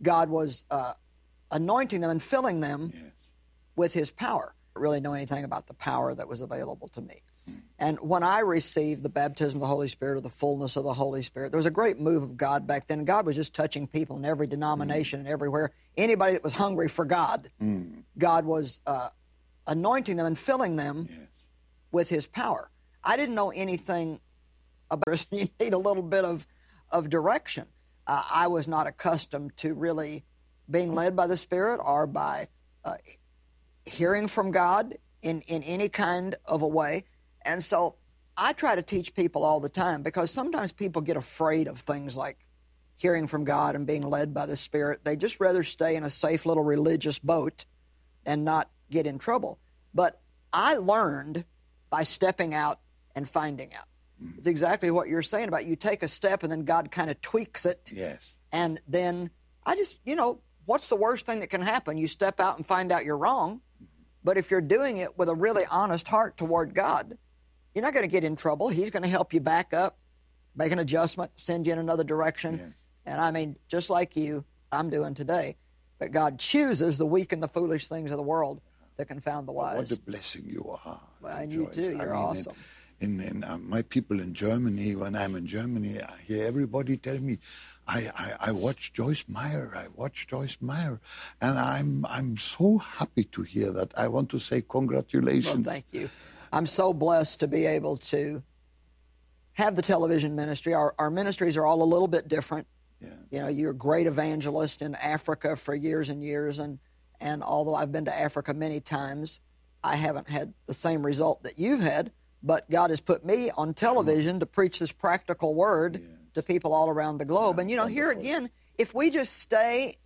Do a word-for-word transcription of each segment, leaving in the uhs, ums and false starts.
God was uh, anointing them and filling them Yes. with his power. I didn't really know anything about the power that was available to me. And when I received the baptism of the Holy Spirit, or the fullness of the Holy Spirit, there was a great move of God back then. God was just touching people in every denomination mm. and everywhere. Anybody that was hungry for God, mm. God was uh, anointing them and filling them yes. with his power. I didn't know anything about it. You need a little bit of, of direction. Uh, I was not accustomed to really being led by the Spirit or by uh, hearing from God in, in any kind of a way. And so I try to teach people all the time, because sometimes people get afraid of things like hearing from God and being led by the Spirit. They just rather stay in a safe little religious boat and not get in trouble. But I learned by stepping out and finding out. Mm-hmm. It's exactly what you're saying about you take a step and then God kind of tweaks it. Yes. And then I just, you know, what's the worst thing that can happen? You step out and find out you're wrong. Mm-hmm. But if you're doing it with a really honest heart toward God, you're not going to get in trouble. He's going to help you back up, make an adjustment, send you in another direction. Yeah. And I mean, just like you, I'm doing today. But God chooses the weak and the foolish things of the world to confound the wise. What a blessing you are. Well, and you too. You're I mean, awesome. In, in, in uh, my people in Germany, when I'm in Germany, I hear everybody tell me, I, I, I watch Joyce Meyer, I watch Joyce Meyer. And I'm, I'm so happy to hear that. I want to say congratulations. Well, thank you. I'm so blessed to be able to have the television ministry. Our, our ministries are all a little bit different. Yes. You know, you're a great evangelist in Africa for years and years, and, and although I've been to Africa many times, I haven't had the same result that you've had, but God has put me on television to preach this practical word yes. to people all around the globe. Yeah, and, you know, wonderful. Here again, if we just stay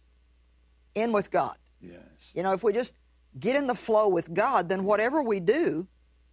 in with God, yes. you know, if we just get in the flow with God, then whatever we do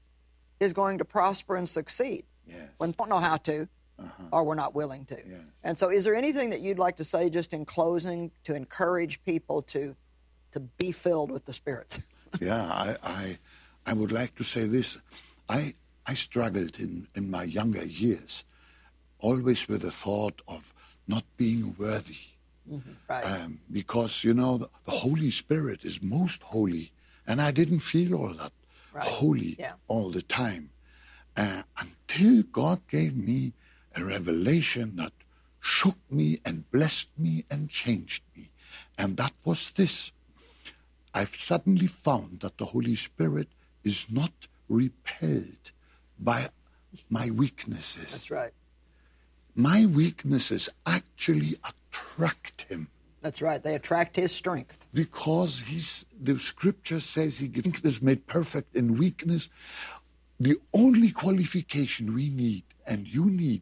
is going to prosper and succeed. Yes. When we don't know how to, uh-huh. or we're not willing to. Yes. And so is there anything that you'd like to say just in closing to encourage people to to be filled with the Spirit? yeah, I, I I would like to say this. I I struggled in, in my younger years, always with the thought of not being worthy. Mm-hmm. Right. Um, because, you know, the, the Holy Spirit is most holy, and I didn't feel all that. Right. Holy yeah. all the time, uh, until God gave me a revelation that shook me and blessed me and changed me. And that was this. I've suddenly found that the Holy Spirit is not repelled by my weaknesses. That's right. My weaknesses actually attract him. That's right. They attract his strength. Because he's, the scripture says he is made perfect in weakness. The only qualification we need, and you need,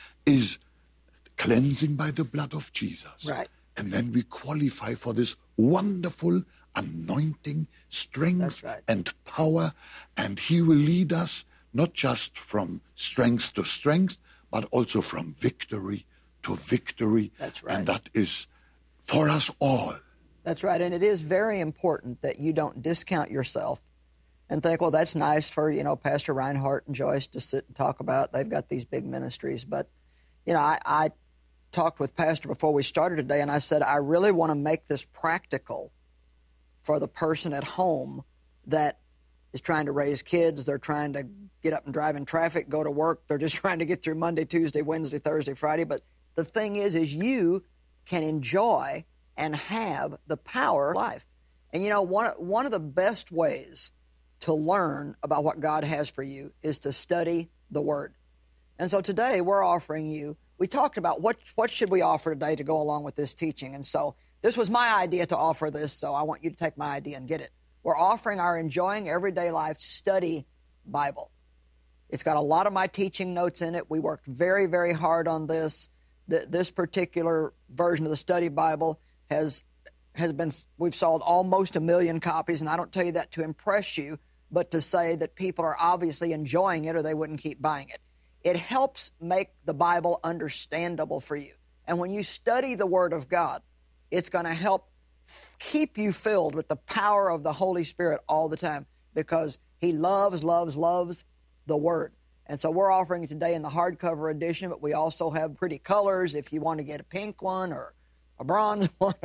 is cleansing by the blood of Jesus. Right. And then we qualify for this wonderful anointing, strength, right. and power. And he will lead us not just from strength to strength, but also from victory to victory. That's right. And that is for us all. That's right. And it is very important that you don't discount yourself and think, well, that's nice for, you know, Pastor Reinhardt and Joyce to sit and talk about. They've got these big ministries. But, you know, I, I talked with Pastor before we started today, and I said, I really want to make this practical for the person at home that is trying to raise kids. They're trying to get up and drive in traffic, go to work. They're just trying to get through Monday, Tuesday, Wednesday, Thursday, Friday. But the thing is, is you can enjoy and have the power of life. And, you know, one, one of the best ways to learn about what God has for you is to study the Word. And so today we're offering you, we talked about what, what should we offer today to go along with this teaching. And so this was my idea to offer this, so I want you to take my idea and get it. We're offering our Enjoying Everyday Life Study Bible. It's got a lot of my teaching notes in it. We worked very, very hard on this. The, this particular version of the study Bible has has been, we've sold almost a million copies, and I don't tell you that to impress you, but to say that people are obviously enjoying it or they wouldn't keep buying it. It helps make the Bible understandable for you. And when you study the Word of God, it's going to help keep you filled with the power of the Holy Spirit all the time, because He loves, loves, loves the Word. And so we're offering it today in the hardcover edition, but we also have pretty colors if you want to get a pink one or a bronze one